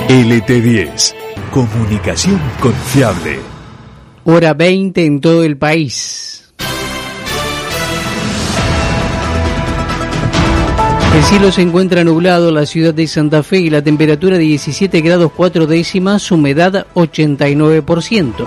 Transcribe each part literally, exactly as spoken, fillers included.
L T diez, comunicación confiable. Hora veinte en todo el país. El cielo se encuentra nublado en la ciudad de Santa Fe y la temperatura diecisiete grados cuatro décimas, humedad ochenta y nueve por ciento.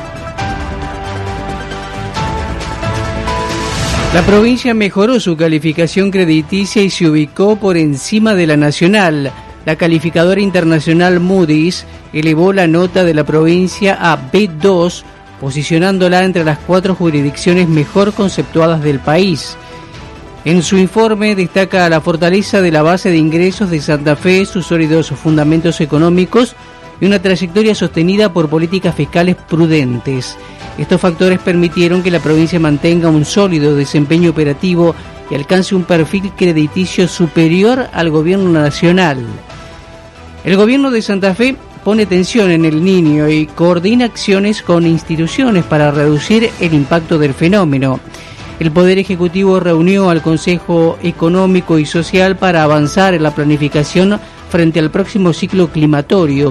La provincia mejoró su calificación crediticia y se ubicó por encima de la nacional. La calificadora internacional Moody's elevó la nota de la provincia a B dos, posicionándola entre las cuatro jurisdicciones mejor conceptuadas del país. En su informe destaca la fortaleza de la base de ingresos de Santa Fe, sus sólidos fundamentos económicos y una trayectoria sostenida por políticas fiscales prudentes. Estos factores permitieron que la provincia mantenga un sólido desempeño operativo y alcance un perfil crediticio superior al gobierno nacional. El gobierno de Santa Fe pone atención en el niño y coordina acciones con instituciones para reducir el impacto del fenómeno. El Poder Ejecutivo reunió al Consejo Económico y Social para avanzar en la planificación frente al próximo ciclo climatorio.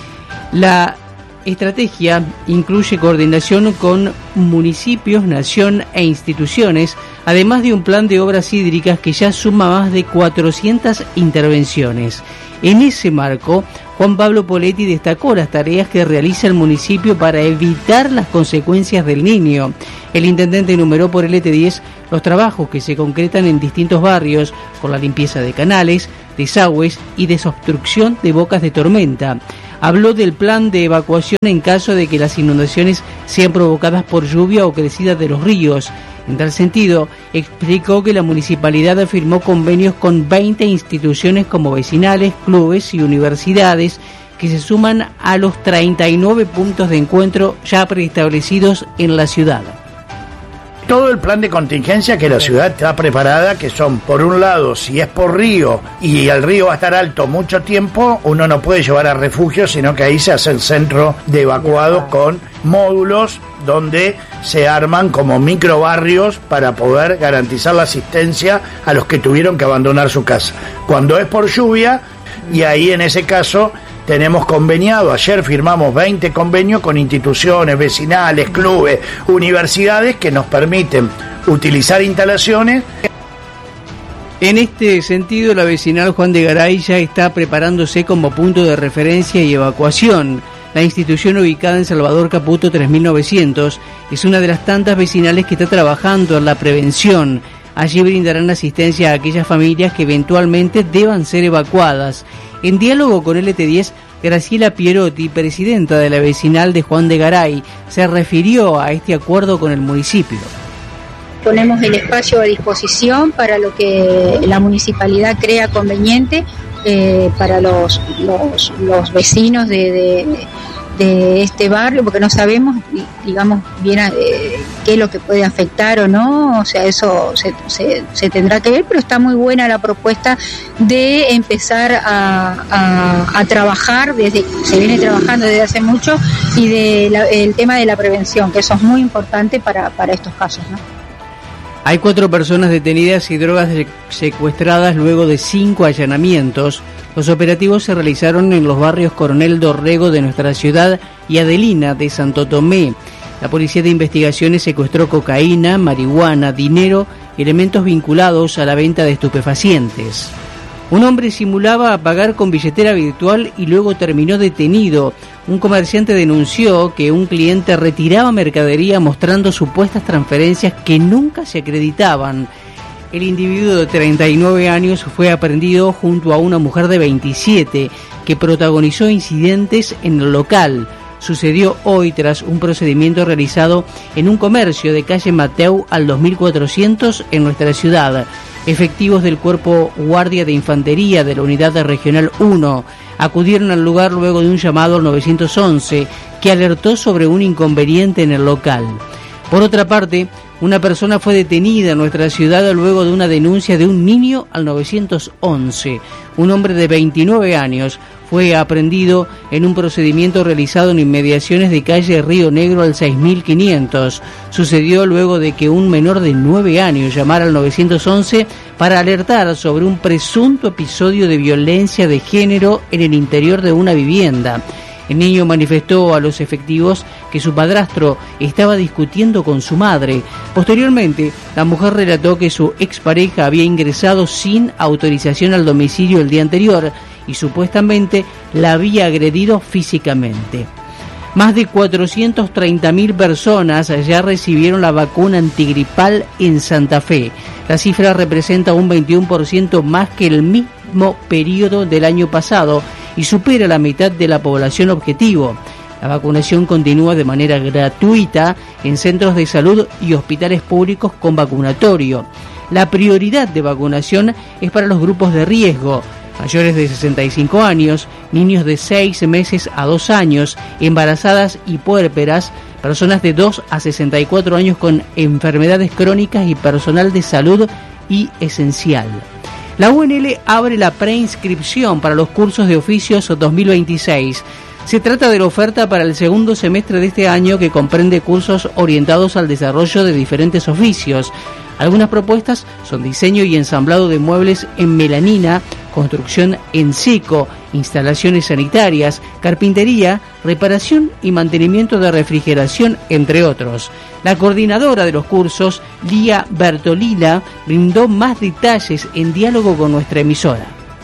La estrategia incluye coordinación con municipios, nación e instituciones, además de un plan de obras hídricas que ya suma más de cuatrocientas intervenciones. En ese marco, Juan Pablo Poletti destacó las tareas que realiza el municipio para evitar las consecuencias del Niño. El intendente enumeró por L T diez los trabajos que se concretan en distintos barrios, con la limpieza de canales, desagües y desobstrucción de bocas de tormenta. Habló del plan de evacuación en caso de que las inundaciones sean provocadas por lluvia o crecida de los ríos. En tal sentido, explicó que la municipalidad firmó convenios con veinte instituciones como vecinales, clubes y universidades que se suman a los treinta y nueve puntos de encuentro ya preestablecidos en la ciudad. Todo el plan de contingencia que la ciudad está preparada, que son, por un lado, si es por río y el río va a estar alto mucho tiempo, uno no puede llevar a refugio, sino que ahí se hace el centro de evacuados con módulos donde se arman como microbarrios para poder garantizar la asistencia a los que tuvieron que abandonar su casa. Cuando es por lluvia, y ahí en ese caso tenemos conveniado, ayer firmamos veinte convenios con instituciones, vecinales, clubes, universidades que nos permiten utilizar instalaciones. En este sentido, la vecinal Juan de Garay ya está preparándose como punto de referencia y evacuación. La institución, ubicada en Salvador Caputo tres mil novecientos, es una de las tantas vecinales que está trabajando en la prevención. Allí brindarán asistencia a aquellas familias que eventualmente deban ser evacuadas. En diálogo con L T diez, Graciela Pierotti, presidenta de la vecinal de Juan de Garay, se refirió a este acuerdo con el municipio. Ponemos el espacio a disposición para lo que la municipalidad crea conveniente eh, para los, los, los vecinos de, de, de este barrio, porque no sabemos, digamos, bien eh, qué es lo que puede afectar o no, o sea, eso se, se, se tendrá que ver, pero está muy buena la propuesta de empezar a, a, a trabajar, desde se viene trabajando desde hace mucho, y de la, el tema de la prevención, que eso es muy importante para, para estos casos, ¿no? Hay cuatro personas detenidas y drogas secuestradas luego de cinco allanamientos. Los operativos se realizaron en los barrios Coronel Dorrego de nuestra ciudad y Adelina de Santo Tomé. La Policía de Investigaciones secuestró cocaína, marihuana, dinero y elementos vinculados a la venta de estupefacientes. Un hombre simulaba pagar con billetera virtual y luego terminó detenido. Un comerciante denunció que un cliente retiraba mercadería mostrando supuestas transferencias que nunca se acreditaban. El individuo de treinta y nueve años fue aprehendido junto a una mujer de veintisiete que protagonizó incidentes en el local. Sucedió hoy tras un procedimiento realizado en un comercio de calle Mateu al dos mil cuatrocientos en nuestra ciudad. Efectivos del Cuerpo Guardia de Infantería de la Unidad Regional uno acudieron al lugar luego de un llamado al nueve once que alertó sobre un inconveniente en el local. Por otra parte, una persona fue detenida en nuestra ciudad luego de una denuncia de un niño al nueve once. Un hombre de veintinueve años fue aprehendido en un procedimiento realizado en inmediaciones de calle Río Negro al seis mil quinientos. Sucedió luego de que un menor de nueve años llamara al nueve once para alertar sobre un presunto episodio de violencia de género en el interior de una vivienda. El niño manifestó a los efectivos que su padrastro estaba discutiendo con su madre. Posteriormente, la mujer relató que su expareja había ingresado sin autorización al domicilio el día anterior y supuestamente la había agredido físicamente. Más de cuatrocientas treinta mil personas ya recibieron la vacuna antigripal en Santa Fe. La cifra representa un veintiuno por ciento más que el mismo periodo del año pasado y supera la mitad de la población objetivo. La vacunación continúa de manera gratuita en centros de salud y hospitales públicos con vacunatorio. La prioridad de vacunación es para los grupos de riesgo: mayores de sesenta y cinco años, niños de seis meses a dos años, embarazadas y puérperas, personas de dos a sesenta y cuatro años con enfermedades crónicas y personal de salud y esencial. La U N L abre la preinscripción para los cursos de oficios dos mil veintiséis. Se trata de la oferta para el segundo semestre de este año, que comprende cursos orientados al desarrollo de diferentes oficios. Algunas propuestas son diseño y ensamblado de muebles en melanina, construcción en seco, instalaciones sanitarias, carpintería, reparación y mantenimiento de refrigeración, entre otros. La coordinadora de los cursos, Lía Bertolina, brindó más detalles en diálogo con nuestra emisora.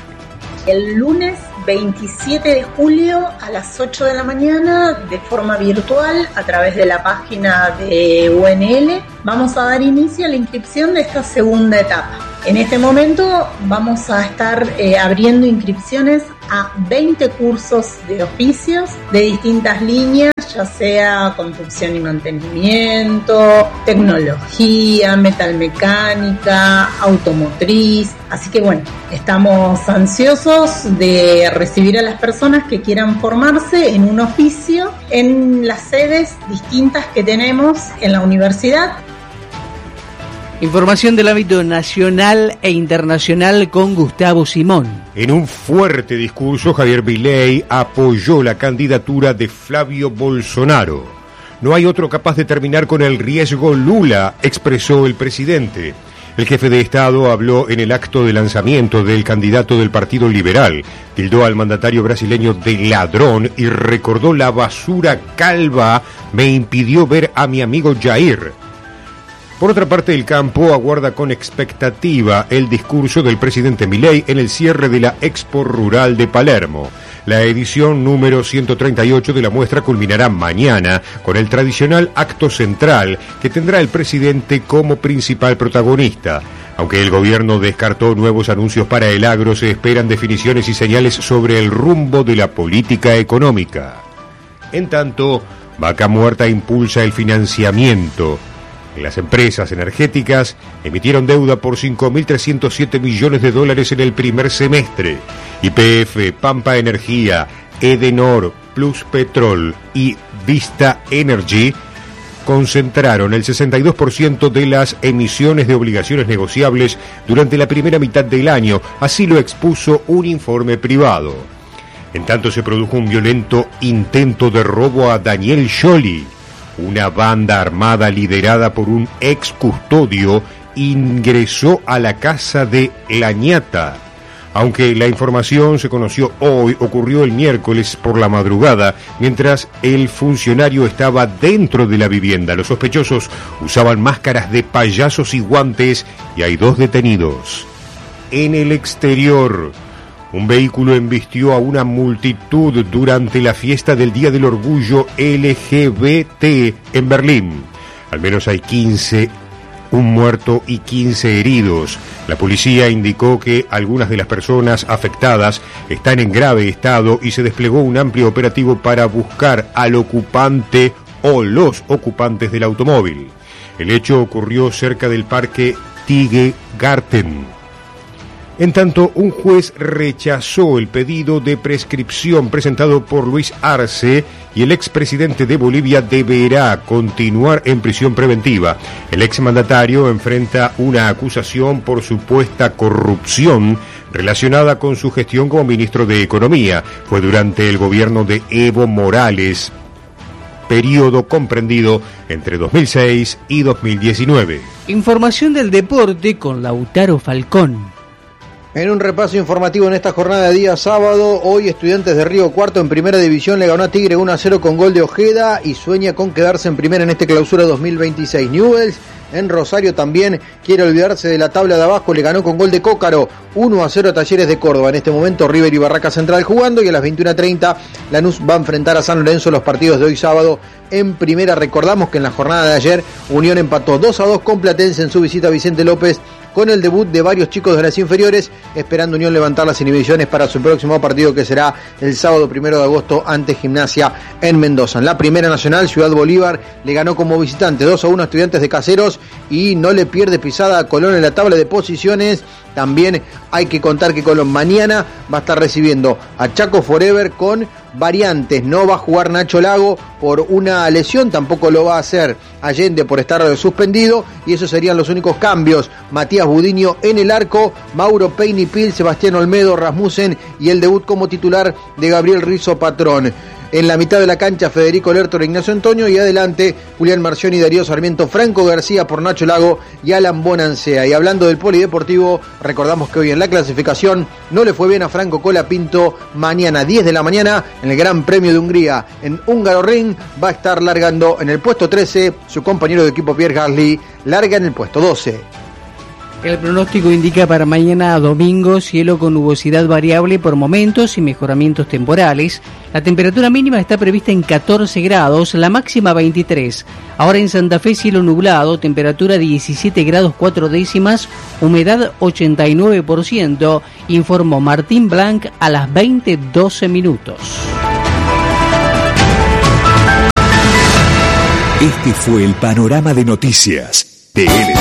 El lunes veintisiete de julio a las ocho de la mañana, de forma virtual, a través de la página de U N L, vamos a dar inicio a la inscripción de esta segunda etapa. En este momento vamos a estar eh, abriendo inscripciones a veinte cursos de oficios de distintas líneas, ya sea construcción y mantenimiento, tecnología, metalmecánica, automotriz. Así que bueno, estamos ansiosos de recibir a las personas que quieran formarse en un oficio en las sedes distintas que tenemos en la universidad. Información del ámbito nacional e internacional con Gustavo Simón. En un fuerte discurso, Javier Milei apoyó la candidatura de Flavio Bolsonaro. No hay otro capaz de terminar con el riesgo Lula, expresó el presidente. El jefe de Estado habló en el acto de lanzamiento del candidato del Partido Liberal, tildó al mandatario brasileño de ladrón y recordó: la basura calva me impidió ver a mi amigo Jair. Por otra parte, el campo aguarda con expectativa el discurso del presidente Milei en el cierre de la Expo Rural de Palermo. La edición número ciento treinta y ocho de la muestra culminará mañana con el tradicional acto central que tendrá el presidente como principal protagonista. Aunque el gobierno descartó nuevos anuncios para el agro, se esperan definiciones y señales sobre el rumbo de la política económica. En tanto, Vaca Muerta impulsa el financiamiento. Las empresas energéticas emitieron deuda por cinco mil trescientos siete millones de dólares en el primer semestre. Y P F, Pampa Energía, Edenor, Plus Petrol y Vista Energy concentraron el sesenta y dos por ciento de las emisiones de obligaciones negociables durante la primera mitad del año, así lo expuso un informe privado. En tanto, se produjo un violento intento de robo a Daniel Scioli. Una banda armada liderada por un ex custodio ingresó a la casa de La Ñata. Aunque la información se conoció hoy, ocurrió el miércoles por la madrugada, mientras el funcionario estaba dentro de la vivienda. Los sospechosos usaban máscaras de payasos y guantes y hay dos detenidos. En el exterior, un vehículo embistió a una multitud durante la fiesta del Día del Orgullo L G B T en Berlín. Al menos hay quince, un muerto y quince heridos. La policía indicó que algunas de las personas afectadas están en grave estado y se desplegó un amplio operativo para buscar al ocupante o los ocupantes del automóvil. El hecho ocurrió cerca del parque Tiergarten. En tanto, un juez rechazó el pedido de prescripción presentado por Luis Arce y el expresidente de Bolivia deberá continuar en prisión preventiva. El exmandatario enfrenta una acusación por supuesta corrupción relacionada con su gestión como ministro de Economía. Fue durante el gobierno de Evo Morales, periodo comprendido entre dos mil seis y dos mil diecinueve. Información del deporte con Lautaro Falcón. En un repaso informativo en esta jornada de día sábado, hoy Estudiantes de Río Cuarto en primera división le ganó a Tigre uno a cero con gol de Ojeda y sueña con quedarse en primera en este clausura dos mil veintiséis. Newell's en Rosario también quiere olvidarse de la tabla de abajo, le ganó con gol de Cócaro uno a cero a Talleres de Córdoba. En este momento River y Barraca Central jugando y a las veintiuna treinta Lanús va a enfrentar a San Lorenzo los partidos de hoy sábado en primera. Recordamos que en la jornada de ayer Unión empató dos a dos con Platense en su visita a Vicente López, con el debut de varios chicos de las inferiores, esperando Unión levantar las inhibiciones para su próximo partido que será el sábado primero de agosto ante Gimnasia en Mendoza. En la Primera Nacional, Ciudad Bolívar le ganó como visitante dos a uno a Estudiantes de Caseros y no le pierde pisada a Colón en la tabla de posiciones. También hay que contar que Colón mañana va a estar recibiendo a Chaco Forever con variantes. No va a jugar Nacho Lago por una lesión, tampoco lo va a hacer Allende por estar suspendido, y esos serían los únicos cambios. Matías Budiño en el arco, Mauro Peinipil, Sebastián Olmedo, Rasmussen y el debut como titular de Gabriel Rizzo Patrón. En la mitad de la cancha, Federico Lertor, Ignacio Antonio, y adelante Julián Marcioni, Darío Sarmiento, Franco García por Nacho Lago y Alan Bonancea. Y hablando del polideportivo, recordamos que hoy en la clasificación no le fue bien a Franco Colapinto. Mañana diez de la mañana en el Gran Premio de Hungría en Húngaro Ring va a estar largando en el puesto trece, su compañero de equipo Pierre Gasly larga en el puesto doce. El pronóstico indica para mañana domingo cielo con nubosidad variable por momentos y mejoramientos temporales. La temperatura mínima está prevista en catorce grados, la máxima veintitrés. Ahora en Santa Fe cielo nublado, temperatura diecisiete grados cuatro décimas, humedad ochenta y nueve por ciento, informó Martín Blanc a las veinte doce minutos. Este fue el panorama de noticias de L